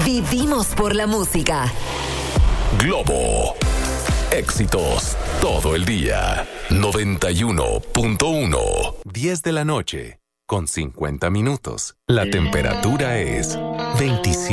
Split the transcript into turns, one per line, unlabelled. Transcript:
Vivimos por la música.
Globo. Éxitos todo el día. 91.1. 10 de la noche, con 50 minutos. La temperatura es 27.